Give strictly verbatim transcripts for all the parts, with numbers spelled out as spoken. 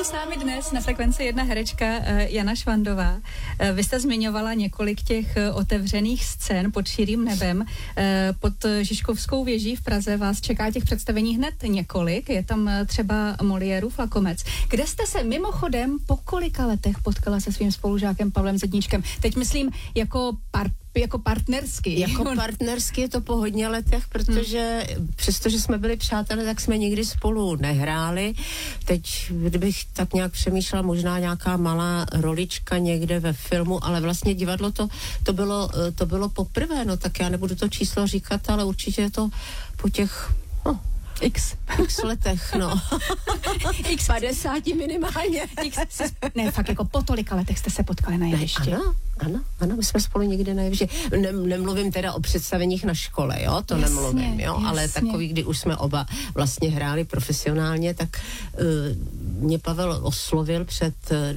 Je s námi dnes na Frekvenci jedna herečka Jana Švandová. Vy jste zmiňovala několik těch otevřených scén pod širým nebem. Pod Žižkovskou věží v Praze vás čeká těch představení hned několik. Je tam třeba Moliérův Lakomec. Kde jste se mimochodem po kolika letech potkala se svým spolužákem Pavlem Zedníčkem? Teď myslím jako part jako partnersky. Jako partnersky je to po hodně letech, protože hmm. přestože jsme byli přátelé, tak jsme nikdy spolu nehráli. Teď, kdybych tak nějak přemýšlela, možná nějaká malá rolička někde ve filmu, ale vlastně divadlo to, to bylo, to bylo poprvé, no tak já nebudu to číslo říkat, ale určitě je to po těch, no, X. X letech, no. X padesáti minimálně. X, ne, fakt jako po tolika letech jste se potkali na jevišti. Ano, ano, ano, my jsme spolu někde na jevišti. Ne, nemluvím teda o představeních na škole, jo, to jasně, nemluvím, jo, jasně. Ale takový, kdy už jsme oba vlastně hráli profesionálně, tak uh, mě Pavel oslovil před,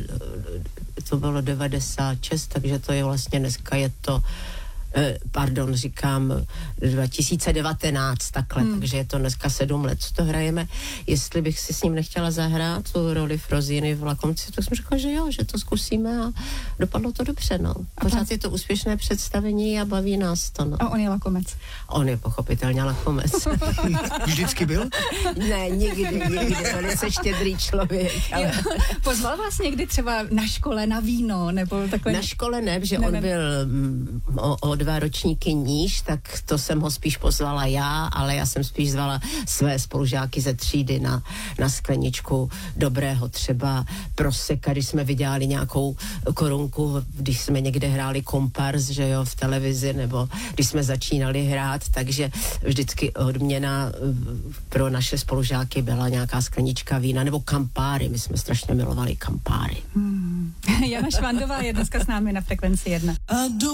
uh, to bylo devadesát šest, takže to je vlastně dneska je to pardon, říkám dva tisíce devatenáct, takhle, hmm. takže je to dneska sedm let, co to hrajeme. Jestli bych si s ním nechtěla zahrát tu roli Frozíny v Lakomci, tak jsem řekla, že jo, že to zkusíme a dopadlo to dobře, no. Pořád je to úspěšné představení a baví nás to, no. A on je Lakomec. On je pochopitelně Lakomec. Vždycky byl? Ne, nikdy, nikdy, velice štědrý člověk. Ale... Pozval vás někdy třeba na škole na víno, nebo takhle? Na škole ne, že ne, on ne. byl mm, o, o dva ročníky níž, tak to jsem ho spíš pozvala já, ale já jsem spíš zvala své spolužáky ze třídy na, na skleničku dobrého třeba proseka, když jsme vydělali nějakou korunku, když jsme někde hráli kompars, že jo, v televizi, nebo když jsme začínali hrát, takže vždycky odměna pro naše spolužáky byla nějaká sklenička vína, nebo kampáry, my jsme strašně milovali kampáry. Hmm. Jana Švandová je dneska s námi na Frekvenci jedna.